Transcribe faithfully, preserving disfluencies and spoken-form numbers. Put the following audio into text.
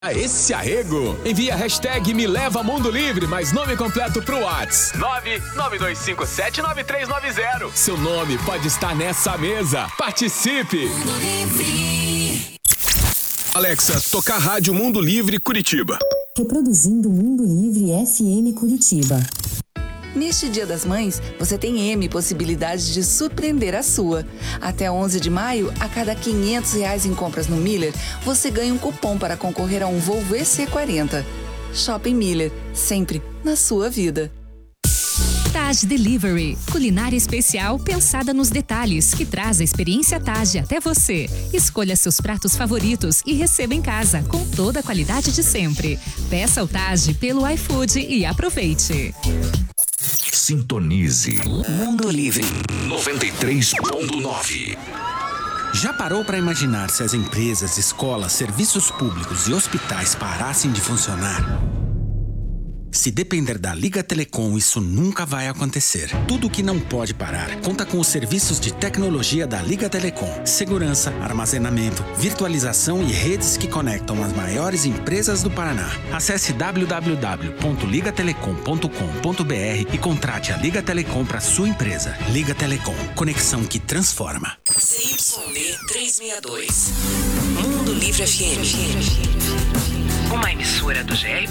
Esse arrego, envia a hashtag Me Leva Mundo Livre, mais nome completo pro Whats nove nove dois cinco sete nove três nove zero. Seu nome pode estar nessa mesa. Participe! Alexa, tocar Rádio Mundo Livre Curitiba. Reproduzindo Mundo Livre F M Curitiba. Neste Dia das Mães, você tem M possibilidades de surpreender a sua. Até onze de maio, a cada quinhentos reais em compras no Miller, você ganha um cupom para concorrer a um Volvo E C quarenta. Shopping Miller, sempre na sua vida. Taj Delivery, culinária especial pensada nos detalhes, que traz a experiência Taj até você. Escolha seus pratos favoritos e receba em casa, com toda a qualidade de sempre. Peça o Taj pelo iFood e aproveite. Sintonize Mundo Livre noventa e três ponto nove. Já parou para imaginar se as empresas, escolas, serviços públicos e hospitais parassem de funcionar? Se depender da Liga Telecom, isso nunca vai acontecer. Tudo que não pode parar conta com os serviços de tecnologia da Liga Telecom. Segurança, armazenamento, virtualização e redes que conectam as maiores empresas do Paraná. Acesse w w w ponto liga telecom ponto com ponto b r e contrate a Liga Telecom para sua empresa. Liga Telecom, conexão que transforma. C Y D trezentos e sessenta e dois. Mundo Livre F M. Uma emissora do G R